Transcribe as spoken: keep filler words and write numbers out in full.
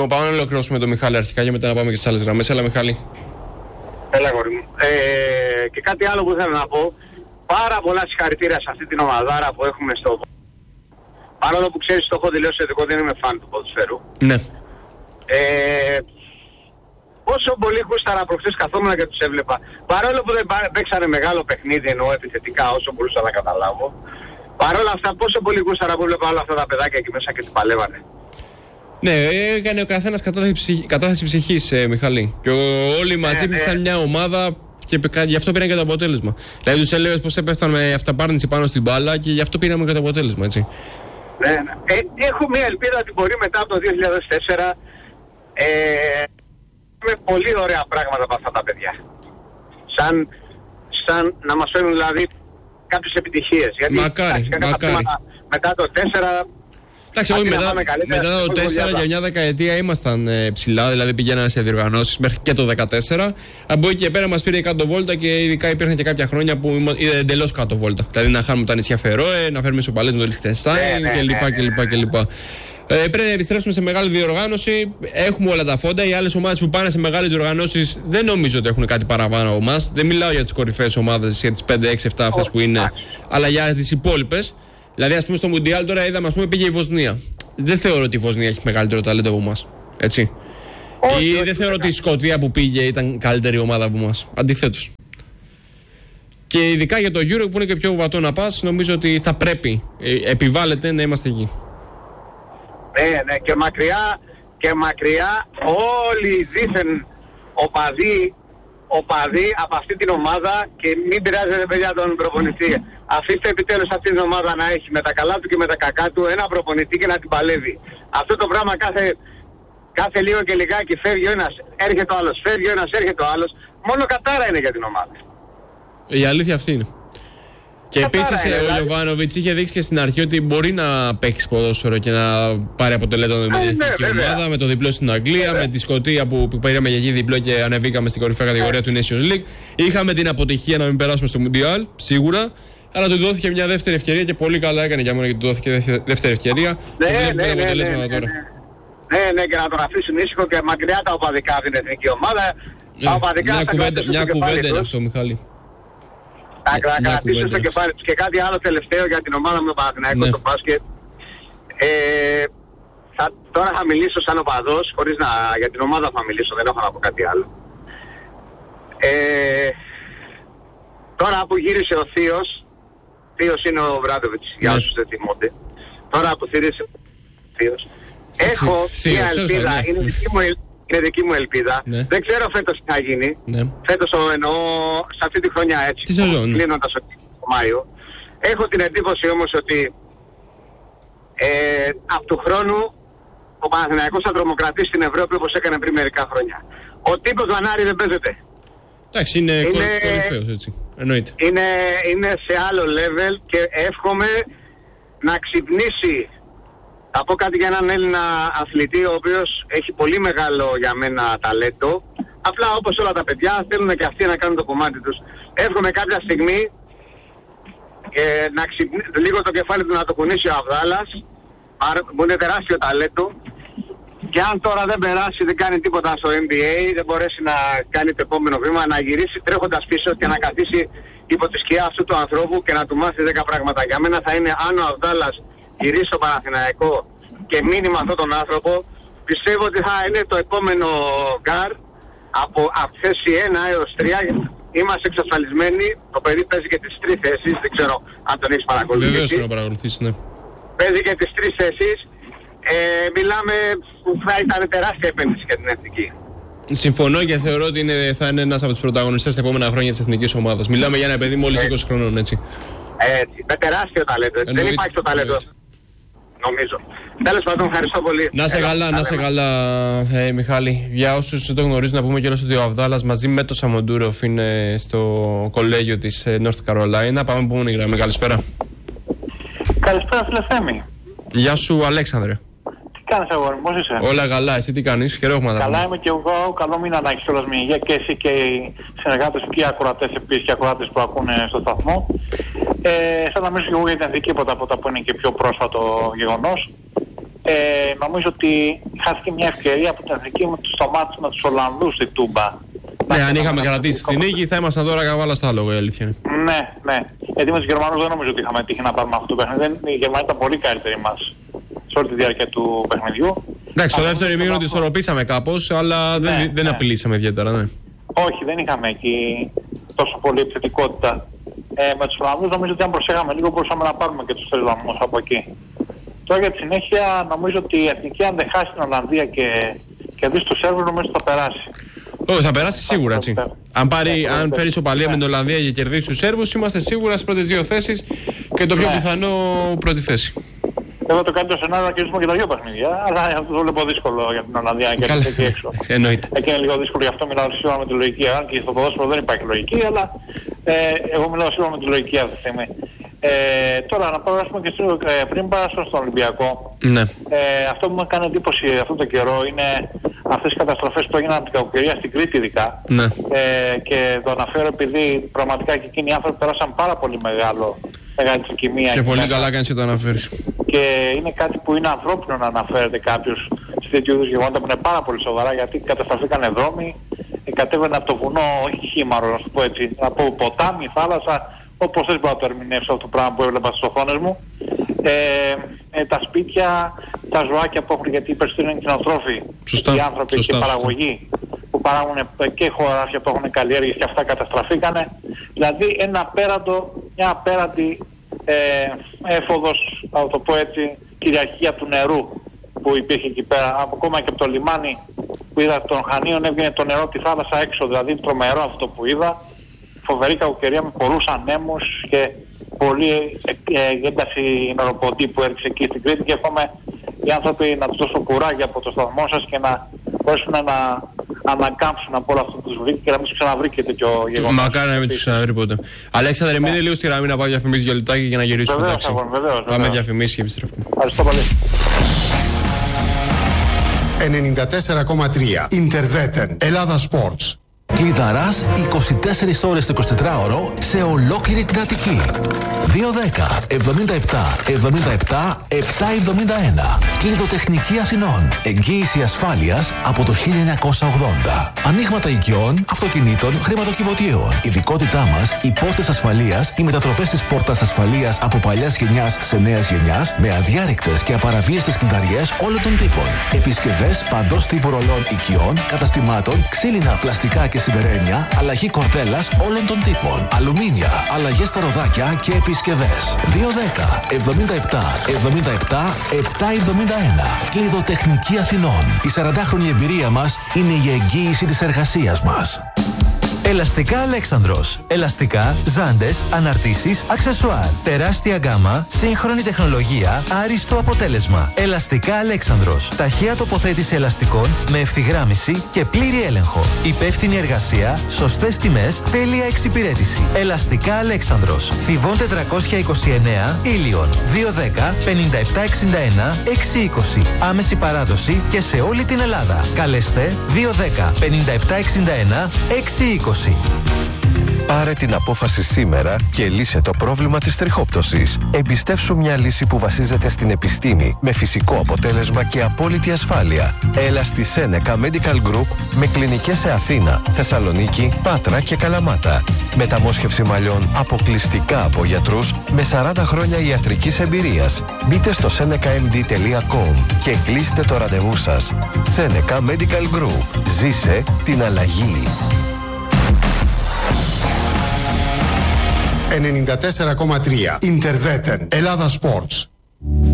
Λοιπόν, πάμε να ολοκληρώσουμε τον Μιχάλη αρχικά και μετά να πάμε και στις άλλες γραμμές. Έλα, Μιχάλη. Έλα, γόρι μου. Ε, και κάτι άλλο που θέλω να πω. Πάρα πολλά συγχαρητήρια σε αυτή την ομαδάρα που έχουμε στο... Παρόλο που ξέρεις το έχω δηλώσει ότι εγώ δεν είμαι φαν του ποδοσφαίρου. Ναι. Ε, πόσο πολύ χούσταρα προχθές καθόμουν και τους έβλεπα. Παρόλο που δεν παίξανε μεγάλο παιχνίδι, εννοώ επιθετικά όσο μπορούσα να καταλάβω. Παρόλα αυτά πόσο πολύ χούσταρα που έβλεπα όλα αυτά τα παιδάκια εκεί μέσα και τι παλεύανε. Ναι, έκανε ο καθένας κατάθεση, κατάθεση ψυχής, ε, Μιχαλή. Και όλοι μαζί ναι, ήταν ναι. μια ομάδα και γι' αυτό πήραν και το αποτέλεσμα. Δηλαδή τους έλεγες πως έπεφταν με αυταπάρνηση πάνω στην μπάλα και γι' αυτό πήραμε και το αποτέλεσμα, έτσι. Ναι, ναι. Ε, έχω μια ελπίδα ότι μπορεί μετά από το δύο χιλιάδες τέσσερα ε, με πολύ ωραία πράγματα από αυτά τα παιδιά. Σαν, σαν να μας φέρουν δηλαδή κάποιες επιτυχίες. Γιατί, μακάρι, εντάξει, μακάρι. Μετά το τέσσερα... Εντάξει, όχι, μετά, μετά το τέσσερα για μια δεκαετία ήμασταν ε, ψηλά, δηλαδή πηγαίναμε σε διοργανώσεις μέχρι και το δεκατέσσερα. Από εκεί και πέρα μας πήρε κάτω βόλτα και ειδικά υπήρχαν και κάποια χρόνια που ήταν εντελώς κάτω βόλτα. Δηλαδή να χάνουμε τα νησιά Φερόε, να φέρουμε ισοπαλίες με το Λιχτενστάιν κλπ. Ε, πρέπει να επιστρέψουμε σε μεγάλη διοργάνωση. Έχουμε όλα τα φόντα. Οι άλλες ομάδες που πάνε σε μεγάλες διοργανώσεις δεν νομίζω ότι έχουν κάτι παραπάνω από εμάς. Δεν μιλάω για τις κορυφαίες ομάδες, για τις πέντε, έξι, επτά αυτές που είναι, αλλά για τις υπόλοιπες. Δηλαδή, ας πούμε, στο Μουντιάλ τώρα είδαμε, ας πούμε, πήγε η Βοσνία. Δεν θεωρώ ότι η Βοσνία έχει μεγαλύτερο ταλέντο από εμάς. Έτσι. Όχι, ή όχι, δεν θεωρώ ότι η Σκωτία που πήγε ήταν καλύτερη ομάδα από εμάς. Αντιθέτως. Και ειδικά για το Euro που είναι και πιο βατό να πας, νομίζω ότι θα πρέπει, επιβάλλεται να είμαστε εκεί. Ναι, ναι, και μακριά, και μακριά όλοι οι δίθεν οπαδοί, οπαδοί από αυτή την ομάδα και μην πειράζετε παιδιά τον προπονητή. Αφήστε επιτέλους αυτή την ομάδα να έχει με τα καλά του και με τα κακά του ένα προπονητή και να την παλεύει. Αυτό το πράγμα κάθε, κάθε λίγο και λιγάκι φεύγει ο ένας, έρχεται ο άλλος, φεύγει ο ένας, έρχεται ο άλλος. Μόνο κατάρα είναι για την ομάδα. Η αλήθεια αυτή είναι. Και επίσης ο δηλαδή... Γιοβάνοβιτς είχε δείξει και στην αρχή ότι μπορεί να παίξει ποδόσφαιρο και να πάρει αποτελέσματα με την εθνική ομάδα, με το διπλό στην Αγγλία, βέβαια. Με τη Σκωτία που, που πήραμε για εκεί διπλό και ανεβήκαμε στην κορυφαία κατηγορία του Nations League. Είχαμε την αποτυχία να μην περάσουμε στο Μουντιάλ, σίγουρα. Αλλά του δόθηκε μια δεύτερη ευκαιρία και πολύ καλά έκανε για μένα γιατί του δόθηκε δεύτερη ευκαιρία. Ναι, και ναι, βλέπουμε ναι, αποτελέσματα ναι, ναι, τώρα. Ναι, ναι, και να τον αφήσουν ήσυχο και μακριά τα οπαδικά από την εθνική ομάδα. Ναι, τα οπαδικά μια θα κουβέντα, μια κουβέντα είναι τους. αυτό, Μιχάλη. Θα κρατήσουν στο κεφάλι τους. Και κάτι άλλο τελευταίο για την ομάδα μου το Παναθηναϊκό στο μπάσκετ. Ε, θα, τώρα θα μιλήσω σαν οπαδός, χωρίς να... για την ομάδα θα μιλήσω, δεν έχω να πω κάτι άλλο. Ε, τώρα που γύρισε ο Θείος, Θείος είναι ο Βράντοβιτς, για όσους δεν θυμούνται. Τώρα που γύρισε ο Θείος, έχω μια ελπίδα, είναι δική μου ελπίδα. Είναι δική μου ελπίδα. Ναι. Δεν ξέρω φέτος τι θα γίνει. Ναι. Φέτος εννοώ σε αυτή τη χρονιά έτσι. Τι σεζόν, ναι. Κλείνοντας το Μάιο. Έχω την εντύπωση όμως ότι ε, από του χρόνου ο Παναθηναϊκός θα τρομοκρατήσει στην Ευρώπη όπως έκανε πριν μερικά χρόνια. Ο τύπος Βανάρη δεν παίζεται. Εντάξει, είναι, είναι κορυφαίος έτσι. Εννοείται. Είναι, είναι σε άλλο level και εύχομαι να ξυπνήσει. Θα πω κάτι για έναν Έλληνα αθλητή ο οποίος έχει πολύ μεγάλο για μένα ταλέντο. Απλά όπως όλα τα παιδιά θέλουν και αυτοί να κάνουν το κομμάτι τους. Εύχομαι κάποια στιγμή ε, να ξυπνήσει λίγο το κεφάλι του να το κουνήσει ο Αβδάλας που είναι τεράστιο ταλέντο και αν τώρα δεν περάσει, δεν κάνει τίποτα στο N B A, δεν μπορέσει να κάνει το επόμενο βήμα, να γυρίσει τρέχοντας πίσω και να καθίσει υπό τη σκιά αυτού του ανθρώπου και να του μάθει δέκα πράγματα. Για μένα θα είναι αν ο Αβδάλας γυρίσει στο Παναθηναϊκό και μείνει με αυτόν τον άνθρωπο, πιστεύω ότι θα είναι το επόμενο γκάρ από, από θέση ένα έως τρία. Είμαστε εξασφαλισμένοι, το παιδί παίζει και τις τρεις θέσεις, δεν ξέρω αν τον έχεις παρακολουθήσει. Βεβαίως να παρακολουθήσει, ναι. Παίζει και τις τρεις θέσεις, ε, μιλάμε που θα ήταν τεράστια επένδυση για την εθνική. Συμφωνώ και θεωρώ ότι είναι, θα είναι ένας από τους πρωταγωνιστές τα επόμενα χρόνια της εθνικής ομάδας. Μιλάμε για ένα παιδί μόλις είκοσι χρονών, έτσι. Έτσι, με τεράστιο ταλέντο, έτσι. Δεν υπάρχει το ταλέντο. Νομίζω. Τέλος πάντων, ευχαριστώ πολύ. Να σε καλά, να σε καλά, ε, Μιχάλη. Για όσους δεν το γνωρίζουν, να πούμε και ότι ο Αβδάλας μαζί με το Σαμοντούροφ είναι στο κολέγιο της North Carolina. Πάμε που είναι η γραμμή. Καλησπέρα. Καλησπέρα, φίλε Θέμη. Γεια σου, Αλέξανδρε. Τι κάνεις, αγόρι μου, πώς είσαι? Όλα καλά, εσύ τι κάνεις? Χαιρόμαστε. Καλά είμαι και εγώ. Καλό μήνα να έχεις όλος με υγεία και εσύ και οι συνεργάτες και οι ακροατές επίσης και οι ακροατές που ακούνε στο σταθμό. Ε, σαν να μην σου πω για την εθνική τίποτα από τα που είναι και πιο πρόσφατο γεγονός. Ε, νομίζω ότι χάθηκε μια ευκαιρία από την εθνική μου στο μάτς με τους Ολλανδούς στη Τούμπα. Ναι, αν είχαμε κρατήσει την νίκη θα ήμασταν τώρα καβάλα στα άλογα, η αλήθεια είναι. Ναι, ναι. Γιατί με τους Γερμανούς δεν νομίζω ότι είχαμε τύχει να πάρουμε αυτό το παιχνίδι. Οι Γερμανοί ήταν πολύ καλύτεροι μας σε όλη τη διάρκεια του παιχνιδιού. Εντάξει, στο δεύτερο ημίχρονο τη ισορροπήσαμε κάπως, αλλά δεν, ναι, δεν ναι. απειλήσαμε ιδιαίτερα, ναι. Όχι, δεν είχαμε εκεί τόσο πολύ επιθετικότητα. Ε, με τους Ολλανδούς νομίζω ότι αν προσέχαμε λίγο μπορούσαμε να πάρουμε και τους τρεις βαθμούς από εκεί. Τώρα για τη συνέχεια νομίζω ότι η εθνική αν δεν χάσει την Ολλανδία και κερδίσει τους Σέρβους νομίζω ότι θα περάσει. Όχι, θα περάσει σίγουρα, έτσι. Αν, πάρει, ναι, αν φέρει ισοπαλία ναι. με την Ολλανδία και κερδίσει τους Σέρβους, είμαστε σίγουρα στις πρώτες δύο θέσεις και το πιο ναι. πιθανό πρώτη θέση. Εγώ το καλύτερο σενάριο να κερδίσουμε και τα δύο παιχνίδια, αλλά αυτό το βλέπω δύσκολο για την Ολλανδία να κερδίσει εκεί έξω. Εννοείται. Εκεί είναι λίγο δύσκολο, γι' αυτό μιλάω σίγουρα με τη λογική. Αν και στο ποδόσφαιρο δεν υπάρχει λογική, αλλά ε, εγώ μιλάω σίγουρα με τη λογική αυτή τη στιγμή. Ε, τώρα να περάσουμε και στο, ε, πριν περάσουμε στον Ολυμπιακό. Ναι. Ε, αυτό που μου έκανε εντύπωση αυτόν τον καιρό είναι αυτές οι καταστροφές που έγιναν από την κακοκαιρία στην Κρήτη ειδικά. Ναι. Ε, και το αναφέρω επειδή πραγματικά και εκείνοι οι άνθρωποι πέρασαν πάρα πολύ μεγάλο, μεγάλη τρικυμία. Και πολύ καλά κάνεις και το αναφέρεις. Και είναι κάτι που είναι ανθρώπινο να αναφέρεται κάποιος σε τέτοιου είδους γεγονότα που είναι πάρα πολύ σοβαρά, γιατί καταστραφήκαν δρόμοι, κατέβαινε από το βουνό, όχι χήμαρο να σου πω έτσι, από ποτάμι, θάλασσα, όπως δεν μπορώ να το ερμηνεύσω αυτό το πράγμα που έβλεπα στις οθόνες μου. Ε, ε, τα σπίτια, τα ζωάκια που έχουν, γιατί οι περισσότεροι είναι κτηνοτρόφοι, οι άνθρωποι σωστά, και παραγωγή που παράγουν και χωράφια που έχουν καλλιέργειες και αυτά καταστραφήκανε. Δηλαδή ένα απέραντο, μια απέραντη ε, έφοδος, θα το πω έτσι, κυριαρχία του νερού που υπήρχε εκεί πέρα. Ακόμα και από το λιμάνι που είδα των Χανίων έβγαινε το νερό από τη θάλασσα έξω, δηλαδή τρομερό αυτό που είδα. Φοβερή κακοκαιρία με πολλούς ανέμους και πολύ ε, ένταση νεροποντή που έριξε εκεί στην Κρήτη, και εύχομαι οι άνθρωποι να τους δώσουν κουράγιο από το σταθμό σας και να μπορέσουν να ανακάμψουν από όλο αυτό που τους βρήκε και να μην τους ξαναβρει και τέτοιο γεγονός. Μακάρι να μην τους ξαναβρει ποτέ. Αλέξανδρε, μείνε λίγο στη γραμμή να πάω διαφημίσεις για λεπτάκι και να γυρίσουμε. Βεβαίως, αγόρι, βεβαίως. Πάμε διαφημίσεις και επιστρέφουμε. Ευχαριστώ πολύ. ενενήντα τέσσερα κόμμα τρία Interveten Ελλάδα Sports. Κλειδαράς είκοσι τέσσερις ώρες το εικοσιτετράωρο σε ολόκληρη την Αττική. δύο δέκα εβδομήντα επτά εβδομήντα επτά επτακόσια εβδομήντα ένα. Κλειδοτεχνική Αθηνών. Εγγύηση ασφάλειας από το χίλια εννιακόσια ογδόντα. Ανοίγματα οικειών, αυτοκινήτων, χρηματοκιβωτίων. Ειδικότητά μας, οι πόρτες ασφαλείας, οι μετατροπές της πόρτας ασφαλείας από παλιάς γενιάς σε νέας γενιάς, με αδιάρρηκτες και απαραβίαστες κλειδαριές όλων των τύπων. Επισκευές παντός τύπου ρολών οικειών, καταστημάτων, ξύλινα, πλαστικά και σιδερένια, αλλαγή κορδέλας όλων των τύπων. Αλουμίνια, αλλαγές στα ροδάκια και επισκευές. δύο δέκα εβδομήντα επτά εβδομήντα επτά επτακόσια εβδομήντα ένα. Κλειδοτεχνική Αθηνών. Η σαραντάχρονη εμπειρία μας είναι η εγγύηση της εργασίας μας. Ελαστικά Αλέξανδρος. Ελαστικά, ζάντες, αναρτήσεις, αξεσουάρ. Τεράστια γκάμα, σύγχρονη τεχνολογία, άριστο αποτέλεσμα. Ελαστικά Αλέξανδρος. Ταχεία τοποθέτηση ελαστικών με ευθυγράμμιση και πλήρη έλεγχο. Υπεύθυνη εργασία, σωστές τιμές, τέλεια εξυπηρέτηση. Ελαστικά Αλέξανδρος. Θηβών τετρακόσια είκοσι εννέα, Ήλιον. δύο δέκα πενήντα επτά εξήντα ένα εξακόσια είκοσι. Άμεση παράδοση και σε όλη την Ελλάδα. Καλέστε δύο δέκα πενήντα επτά εξήντα ένα εξακόσια είκοσι. Πάρε την απόφαση σήμερα και λύσε το πρόβλημα της τριχόπτωσης. Εμπιστεύσου μια λύση που βασίζεται στην επιστήμη, με φυσικό αποτέλεσμα και απόλυτη ασφάλεια. Έλα στη Seneca Medical Group με κλινικές σε Αθήνα, Θεσσαλονίκη, Πάτρα και Καλαμάτα. Μεταμόσχευση μαλλιών αποκλειστικά από γιατρούς με σαράντα χρόνια ιατρικής εμπειρίας. Μπείτε στο seneca m d τελεία com και κλείστε το ραντεβού σας. Seneca Medical Group. Ζήσε την αλλαγή. ενενήντα τέσσερα κόμμα τρία Interveten Ελλάδα Sports.